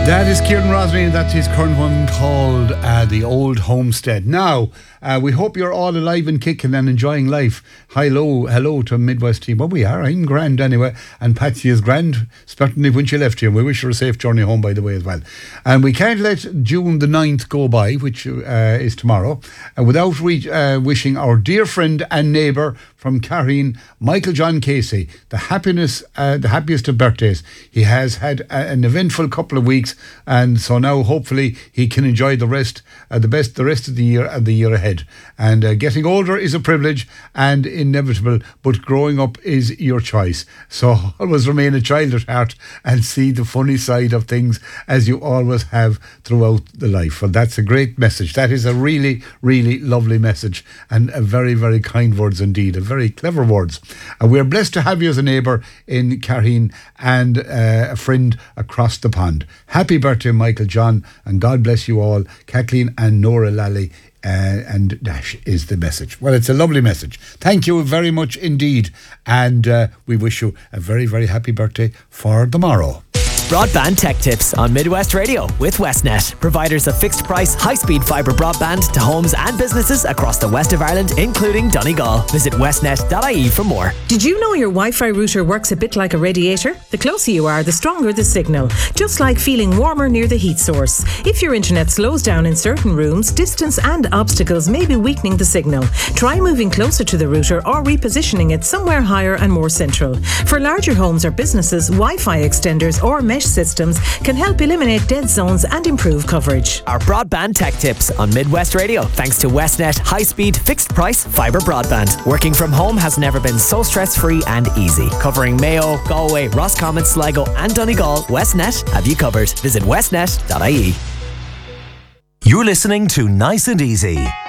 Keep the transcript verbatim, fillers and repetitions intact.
That is Kieran Rosny, and that's his current one called uh, The Old Homestead. Now, uh, we hope you're all alive and kicking and enjoying life. Hello, hello to Midwest team. Well, we are. I'm grand anyway, and Patsy is grand, certainly when she left here. We wish her a safe journey home, by the way, as well. And we can't let June the ninth go by, which uh, is tomorrow, uh, without re- uh, wishing our dear friend and neighbour from Carreen, Michael John Casey, the happiness, uh, the happiest of birthdays. He has had a, an eventful couple of weeks, and so now hopefully he can enjoy the rest, uh, the best, the rest of the year and the year ahead. And uh, getting older is a privilege and inevitable, but growing up is your choice. So always remain a child at heart and see the funny side of things, as you always have throughout the life. Well, that's a great message. That is a really, really lovely message, and a very, very kind words indeed. A very clever words. And we're blessed to have you as a neighbour in Carreen and uh, a friend across the pond. Happy birthday, Michael John, and God bless you all. Kathleen and Nora Lally. Uh, and Dash is the message. Well, it's a lovely message. Thank you very much indeed. And uh, we wish you a very, very happy birthday for tomorrow. Broadband Tech Tips on Midwest Radio with Westnet, providers of fixed price, high-speed fibre broadband to homes and businesses across the west of Ireland, including Donegal. Visit westnet dot I E for more. Did you know your Wi-Fi router works a bit like a radiator? The closer you are, the stronger the signal, just like feeling warmer near the heat source. If your internet slows down in certain rooms, distance and obstacles may be weakening the signal. Try moving closer to the router or repositioning it somewhere higher and more central. For larger homes or businesses, Wi-Fi extenders or mesh systems can help eliminate dead zones and improve coverage. Our Broadband Tech Tips on Midwest Radio, thanks to Westnet high-speed fixed price fibre broadband. Working from home has never been so stress-free and easy. Covering Mayo, Galway, Roscommon, Sligo and Donegal, Westnet have you covered. Visit westnet dot I E. You're listening to Nice and Easy